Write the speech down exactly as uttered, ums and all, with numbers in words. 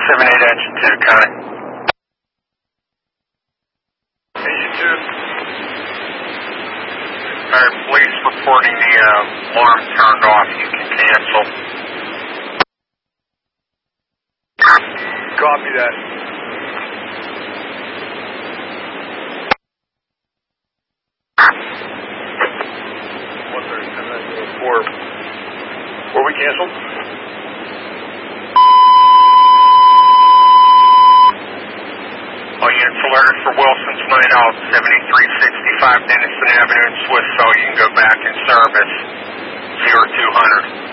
seven eight engine two, Connie. Engine two. Alright, police reporting the uh, alarm turned off. You can cancel. Copy that. one thirty-seven oh four. Were we canceled? All units alerted for Wilson's night out, seventy-three sixty-five Dennison Avenue in Swiss, so you can go back in service, zero two hundred.